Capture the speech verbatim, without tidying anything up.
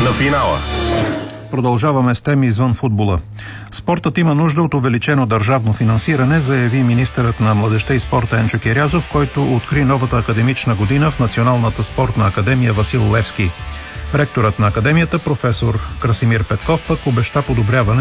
на финала. Продължаваме с теми извън футбола. Спортът има нужда от увеличено държавно финансиране, заяви министърът на младежта и спорта Енчо Кирязов, който откри новата академична година в Националната спортна академия Васил Левски. Ректорът на академията, професор Красимир Петков, пък обеща подобряване